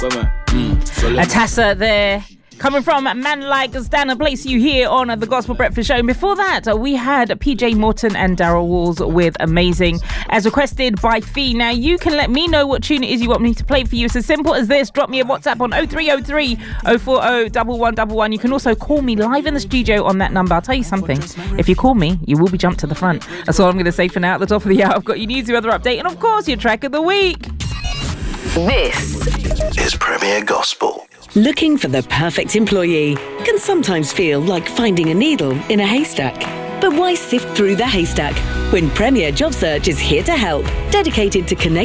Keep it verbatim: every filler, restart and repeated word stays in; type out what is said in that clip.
Atassa there. Coming from Man Like Stand and Place You here on the Gospel Breakfast Show. And before that, we had P J Morton and Daryl Walls with Amazing, as requested by Fee. Now, you can let me know what tune it is you want me to play for you. It's as simple as this. Drop me a WhatsApp on oh three oh three, oh four oh, one one one one. You can also call me live in the studio on that number. I'll tell you something. If you call me, you will be jumped to the front. That's all I'm going to say for now. At the top of the hour, I've got your news, your weather update, and of course, your track of the week. This is Premier Gospel. Looking for the perfect employee can sometimes feel like finding a needle in a haystack. But why sift through the haystack when Premier Job Search is here to help, dedicated to connect